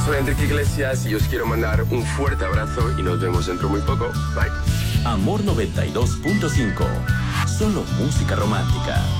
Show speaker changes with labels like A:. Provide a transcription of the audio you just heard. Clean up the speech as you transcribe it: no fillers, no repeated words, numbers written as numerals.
A: Soy Enrique Iglesias y os quiero mandar un fuerte abrazo y nos vemos dentro muy poco. Bye.
B: Amor 92.5. Solo música romántica.